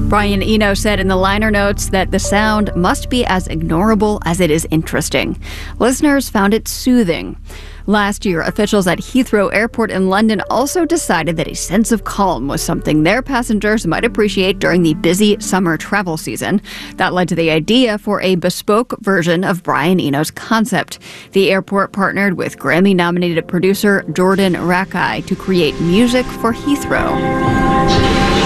Brian Eno said in the liner notes that the sound must be as ignorable as it is interesting. Listeners found it soothing. Last year, officials at Heathrow Airport in London also decided that a sense of calm was something their passengers might appreciate during the busy summer travel season. That led to the idea for a bespoke version of Brian Eno's concept. The airport partnered with Grammy-nominated producer Jordan Rakei to create music for Heathrow.